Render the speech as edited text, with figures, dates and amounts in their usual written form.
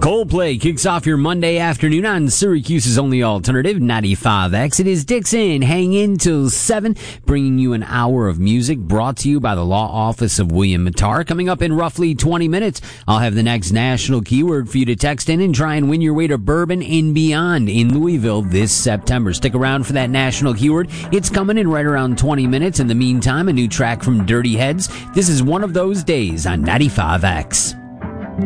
Coldplay kicks off your Monday afternoon on Syracuse's only alternative, 95X. It is Dixon. Hang in till 7, bringing you an hour of music brought to you by the law office of William Mattar. Coming up in roughly 20 minutes, I'll have the next national keyword for you to text in and try and win your way to Bourbon and Beyond in Louisville this September. Stick around for that national keyword. It's coming in right around 20 minutes. In the meantime, a new track from Dirty Heads. This is One of Those Days on 95X.